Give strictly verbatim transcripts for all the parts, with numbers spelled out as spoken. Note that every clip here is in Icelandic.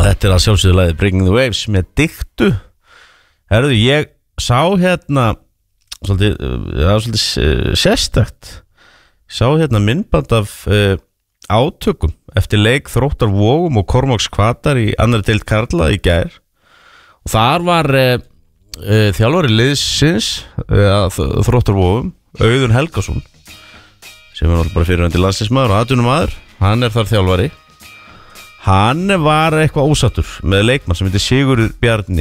Þetta er að sjálfsögðu lagið Breaking the Waves með Diktu. Herðu, ég sá hérna svolítið, það var svolítið sérstakt. Ég sá hérna myndband af uh, átökum eftir leik Þróttar Vogum og Kormáks Hvatar í annarri deild karla í gær. Og þar var uh, uh, þjálfari liðsins uh, Þróttar Vogum, Auðun Helgason, sem er náttúrulega bara fyrirverandi landsliðsmaður og atvinnumaður. Hann er þar þjálfari. Hann var eitthvað ósattur með leikmann sem heitir Sigurður Bjarni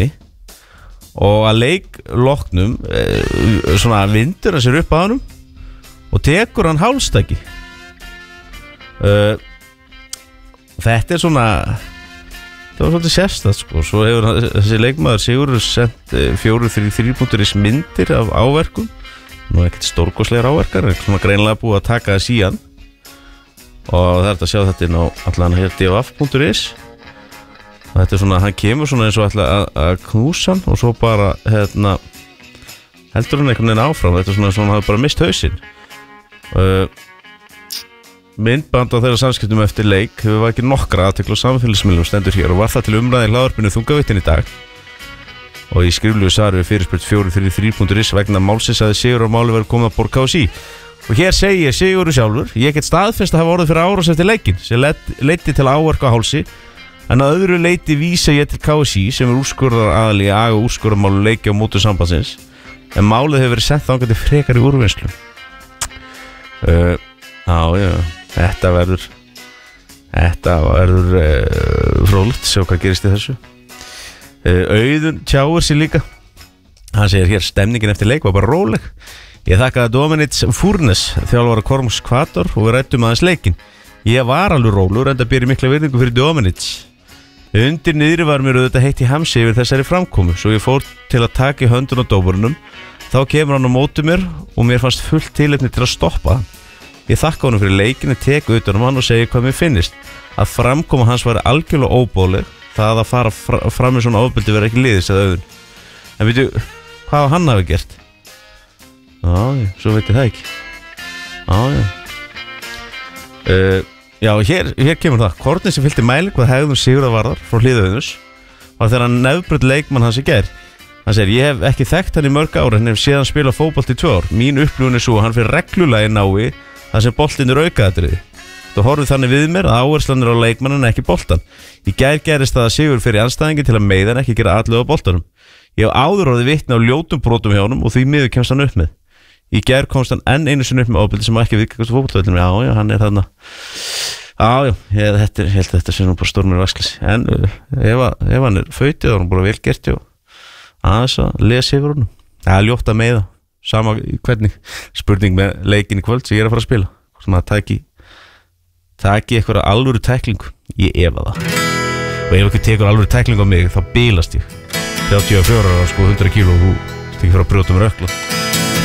og að leikloknum e, svona vindur hann sér upp að honum og tekur hann hálstæki. e, Þetta er svona, það var svolítið sérstætt sko. Svo hefur hann, þessi leikmaður Sigurður sendt fjóru þrjú þrjú punktur ís myndir af áverkum. Nú ekkert stórkostlegar áverkar, en svona greinilega búið að taka þess í hann. Og það er að sjá þetta inn á allan hér d f punktur is. Og þetta er svona, hann kemur svona eins og ætla að, að knúsa hann og svo bara hérna heldur hann einhvern veginn áfram. Þetta er svona svona hann hafi bara mist hausinn. uh, Myndband á þeirra samskiptum eftir leik hefur var ekki nokkra aðtekla á samfélagsmiðlum stendur hér og var það til umræði í hlaðvarpinu Þungavittin í dag. Og í skriflegu svari við fyrirspurt fjóru þrjú þrjú punktur is vegna málsins að Sigurður máli verið komið að Borg K S í. Og hér segir Sigurður sjálfur: ég get staðfest að hafa orðið fyrir árás eftir leikinn sem leiddi til áverka á hálsi, en að öðru leiti vísa ég til K S í sem er úrskurðar aðali að aga úrskurðarmálu leiki á móti sambandsins, en málið hefur verið sent þangað til frekari úrvinnslu. uh, Já, já, þetta verður Þetta verður uh, fróðlegt, sjá hvað gerist í þessu. uh, Auðun tjáir sér líka. Hann segir hér: stemningin eftir leik var bara róleg. Ég þakkaði Dominits Furnes, þjálfara Kormáks Hvatar, og við ræddum aðeins leikinn. Ég var alveg rólegur enda beri mikla virðingu fyrir Dominits. Undir niðri var mér auðvitað heitt í hamsi yfir þessari framkomu, svo ég fór til að taka í höndun á dómarunum. Þá kemur hann á móti mér og mér fannst fullt tilefni til að stoppa hann. Ég þakka honum fyrir leikinn, tek utan um hann og segi hvað mér finnist. Að framkoma hans var algjörlega óbóðleg. Það að fara fra, fram með svona ofbeldi verið ekki liðis eða Auðun. En veitu, hvað hann hafi gert? Já, já, svo veit ég það ekki. Já, já. Uh, já, hér, hér kemur það. Kortni sem fylgdi mæling hvað hegðum Sigurðar varðar frá hlið Auðuns var þegar hann nefnbrödd leikmann hans í gær. Hann segir: ég hef ekki þekkt hann í mörg ára en hef séð hann spila fótbolt í tvö ár. Mín upplifun er svo að hann fyrir reglulega í nái þar sem boltinn er aukaðatriði. Þú horfið þannig við mér að áherslan er á leikmann en ekki boltan. Í gær gerist það að Sigur fyrir anstæðingi til að meiða hann ekki gera allu á boltanum. Ég hef áður orðið vitni á ljótum brotum hjá honum og því miður kemst hann upp með. Í gær komst hann enn einu sinni upp með ofbeldi sem ekki viðgangast á fótboltavöllum. Já, já, hann er þarna. Já, já, ég, þetta er, held að þetta sé nú bara stormur vasklis. En uh, ef, ef hann er fautið, þá er hann bara vel gert og aðeins að lesa yfir honum. Það er ljótt að meiða. Sama hvernig spurning með leikin í kvöld sem ég er að fara að spila. Svona að taki, taki eitthvað alvöru tæklingu. Ég efa það. Og ef ekki tekur alvöru tæklingu á mig, þá bilast ég. þrjátíu og fjögur ára, sko, hundrað kíló og þú stekir fyrir að brjóta mér ökla.